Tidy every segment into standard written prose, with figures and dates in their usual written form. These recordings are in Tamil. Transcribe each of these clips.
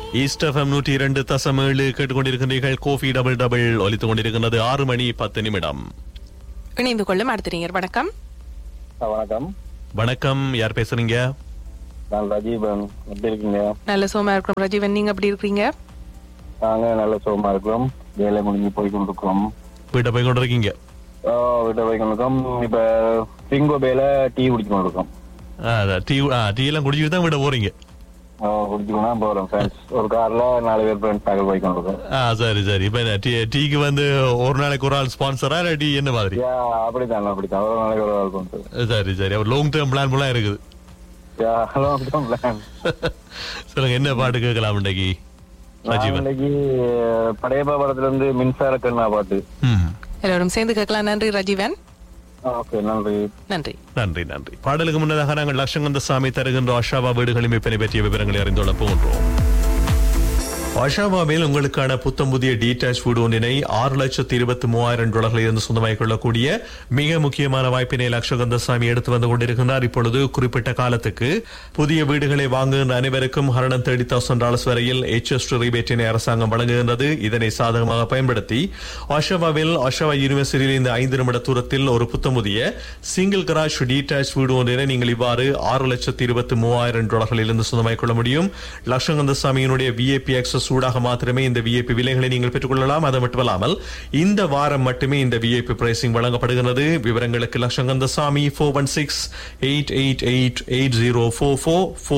ஈஸ்ட் எஃப்எம் 102.7 கேட்டுக்கொண்டிருக்கின்றீர்கள். கோஃபி டபுள் டபுள் ஒலித்துக் கொண்டிருக்கிறது. 6 மணி 10 நிமிடம். இணைந்து கொள்ளும் அடுத்த வணக்கம். வணக்கம். வணக்கம், யார் பேசுறீங்க? நான் ரஜீவன். எப்படி இருக்கீங்க? நல்ல சோமா இருக்கிறோம் ரஜீவன், நீங்க எப்படி இருக்கீங்க? நாங்க நல்ல சோமா இருக்கிறோம். வேலை முடிஞ்சு போய் கொண்டிருக்கிறோம். வீட்டை போய் கொண்டிருக்கீங்க? வீட்டை போய் கொண்டிருக்கோம். இப்ப பிங்கோ பேல டீ குடிச்சு கொண்டிருக்கோம். டீ எல்லாம் குடிச்சுட்டு தான் வீட்டை போறீங்க? குடிச்சுக்கோனா போறோம். ஒரு கார்ல 4 பேர் ஃப்ரெண்ட்ஸ் போய் கொண்டிருக்கோம். சரி சரி. இப்ப டீக்கு வந்து ஒரு நாளைக்கு ஒரு ஆள் ஸ்பான்சரா இல்ல டீ என்ன மாதிரி? அப்படித்தான் ஒரு நாளைக்கு ஒரு ஆள் கொண்டு. சரி சரி. அவர் லாங் டேர்ம் பிளான் எல்லாம் இருக்குது. Long term plan. சொல்லுங்க, என்ன பாட்டு கேட்கலாம் இன்னைக்கு? இன்னைக்கு படையப்பா படத்துல இருந்து மின்சார கண்ணா பாட்டு எல்லாரும் சேர்ந்து கேட்கலாம். நன்றி ரஜீவன். நன்றி நன்றி நன்றி நன்றி. பாடலுக்கு முன்னதாக நாங்கள் லட்சங்கந்தசாமி தருகின்ற ஆஷாவா வீடுகளின் விற்பனை பற்றிய விவரங்களை அறிந்துள்ள போன்றோம். ஆஷாவாவில் உங்களுக்கான புத்தம் புதிய டீடாச் வீடு ஒன்றினை $6,23,000 இருந்து சொந்தமாகிக் கொள்ளக்கூடிய மிக முக்கியமான வாய்ப்பினை லட்சகந்தசாமி எடுத்து வந்து கொண்டிருக்கிறார். இப்பொழுது குறிப்பிட்ட காலத்துக்கு புதிய வீடுகளை வாங்குகின்ற அனைவருக்கும் $130,000 வரையில் HST ரிபேட்டினை அரசாங்கம் வழங்குகின்றது. இதனை சாதகமாக பயன்படுத்தி ஆஷாவாவில் ஆஷாவா யூனிவர்சிட்டியில் இந்த 5 நிமிட தூரத்தில் ஒரு புத்தம் புதிய சிங்கிள் கராஜ் டீடாச் வீடு ஒன்றினை நீங்கள் இவ்வாறு $6,23,000 இருந்து சொந்தமாகிக் கொள்ள முடியும். லட்சகந்தசாமியினுடைய VIP access சூடாக மாத்திரமே இந்த VIP விலைகளை நீங்கள் பெற்றுக்கொள்ளலாம். அது மட்டுமல்லாமல் இந்த வாரம் மட்டுமே இந்த VIP பிரைசிங் வழங்கப்படுகிறது. விவரங்களுக்கு லட்சங்கந்தசாமி 416-888-8044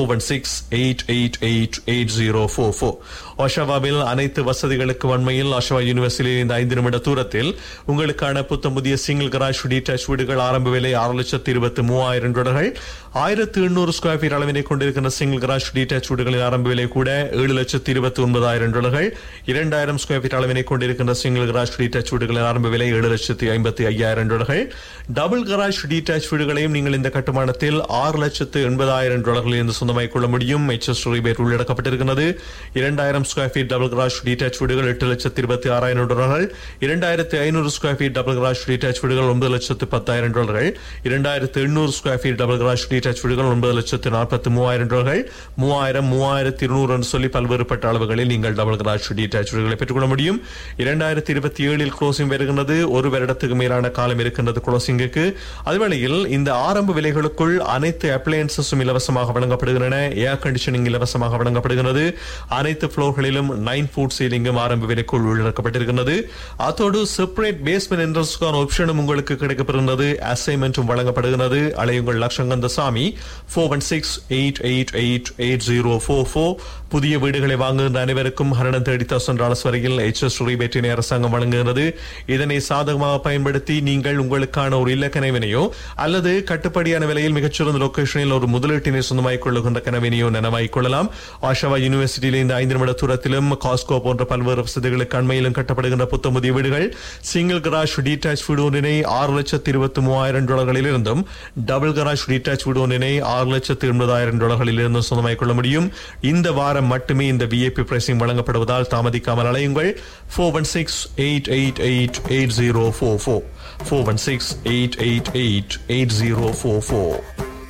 416-888-8044. ஆஷாவாவில் அனைத்து வசதிகளுக்கு வன்மையில் ஆஷாவா யூனிவர்சிட்டியில் இந்த 5 நிமிட தூரத்தில் உங்களுக்கான புத்தம் புதிய சிங்கிள் கராஜ் டீடாச் வீடுகள் ஆரம்ப விலை $6,23,000. 1,800 ஸ்கொயர் ஃபீட் அளவினை கொண்டிருக்கின்ற சிங்கிள் கராஜ் டீடாச் வீடுகளின் ஆரம்ப விலை கூட $7,29,000. 2,000 ஸ்கொயர் ஃபீட் அளவினை கொண்டிருக்கின்ற சிங்கிள் கராஜ் டீடாச் வீடுகளின் ஆரம்ப விலை $7,55,000. டபுள் கராஜ் டீடாச் வீடுகளையும் நீங்கள் இந்த கட்டுமானத்தில் $6,80,000 இருந்து சொந்தமாகிக் கொள்ள முடியும். HST rebate உள்ளடக்கப்பட்டிருக்கிறது. 2,000 square feet double garage டீடாச் வீடுகள் $8,26,000. 2,500 ஸ்கொயர் ஃபீட் டபுள் கராஜ் டீடாச் வீடுகள் $9,10,000. 2,800 ஸ்கொயர் ஃபீட் டபுள் கராஜ் டீடாச் வீடுகள் $9,43,000. 3,000, 3,200 என்று சொல்லி பல்வேறுபட்ட அளவுகளில் நீங்கள் டபுள் கராஜ் டீடாச் வீடுகளை பெற்றுக்கொள்ள முடியும். 2027 க்ளோசிங் வருகின்றது. ஒரு வருடத்துக்கு மேலான காலம் இருக்கின்றது க்ளோசிங்குக்கு. அதுவேளையில் இந்த ஆரம்ப விலைகளுக்குள் அனைத்து அப்ளையன்சஸும் இலவசமாக வழங்கப்படுகின்றன. ஏர் கண்டிஷனிங் இலவசமாக வழங்கப்படுகிறது. அனைத்து ஃப்ளோர்களிலும் 9 ஃபுட் சீலிங்கும் ஆரம்ப விலைக்குள் உள்ளடக்கப்பட்டிருக்கிறது. அதோடு செப்பரேட் பேஸ்மெண்ட் என்ட்ரன்ஸ்க்கான ஆப்ஷனும் உங்களுக்கு கிடைக்கப்படுகிறது. அசைன்மெண்ட்டும் வழங்கப்படுகிறது. அலையுங்கள் லட்சங்கந்தசாமி 416-888-8044. புதிய வீடுகளை வாங்குகின்ற அனைவருக்கும் $130,000 வரையில் HST ரிபேட்டினை அரசாங்கம் வழங்குகிறது. இதனை சாதகமாக பயன்படுத்தி நீங்கள் உங்களுக்கான ஒரு இல்ல கனவினையோ அல்லது கட்டுப்படியான விலையில் மிகச்சிறந்த லொகேஷனில் ஒரு முதலீட்டினை சொந்தமாகிக் கொள்ளுகின்ற கனவினையோ நனவாகிக் கொள்ளலாம். ஆஷாவா யூனிவர்சிட்டியில் இந்த 5 நிமிட தூரத்திலும் காஸ்கோ போன்ற பல்வேறு வசதிகளுக்கு அண்மையிலும் கட்டப்படுகின்ற புத்தம் புதிய வீடுகள் சிங்கிள் கராஜ் டீடாச் வீடு ஒன்றினை $6,23,000 இருந்தும் டபுள் கராஜ் டீடாச் வீடு ஒன்றினை $6,80,000 இருந்தும் சொந்தமாகிக் கொள்ள முடியும். இந்த வாரம் மட்டுமே இந்த VIP பிரைசிங் வழங்கப்படுவதால் தாமதிக்காமல் அலையுங்கள். 416-888-8044 416-888-8044.